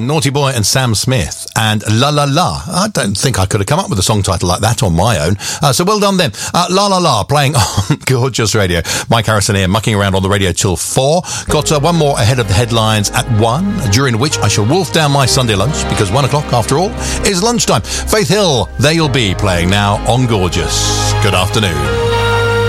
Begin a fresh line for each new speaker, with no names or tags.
Naughty Boy and Sam Smith and La La La. I don't think I could have come up with a song title like that on my own. So well done them. La La La playing on Gorgeous Radio. Mike Harrison here, mucking around on the radio till 4. Got one more ahead of the headlines at 1, during which I shall wolf down my Sunday lunch because 1 o'clock, after all, is lunchtime. Faith Hill, There You'll Be, playing now on Gorgeous. Good afternoon.